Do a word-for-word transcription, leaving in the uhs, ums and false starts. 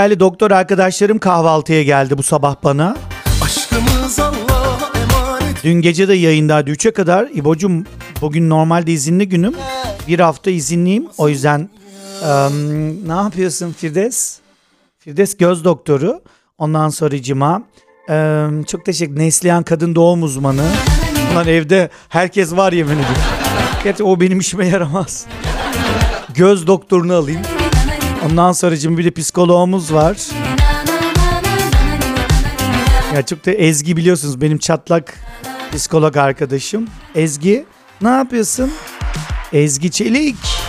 Değerli doktor arkadaşlarım kahvaltıya geldi bu sabah bana. Aşkımız Allah'a emanet. Dün gece de yayındaydı üçe kadar. İbo'cum bugün normalde izinli günüm. Bir hafta izinliyim. O yüzden ım, ne yapıyorsun Firdevs? Firdevs göz doktoru. Ondan sonracıma ım, çok teşekkür. Neslihan kadın doğum uzmanı. Bunlar evde herkes var yemin ediyorum. Gerçi o benim işime yaramaz. Göz doktorunu alayım. Ondan sonracığım bir de psikoloğumuz var. Ya çok da Ezgi biliyorsunuz benim çatlak psikolog arkadaşım. Ezgi ne yapıyorsun? Ezgi Çelik.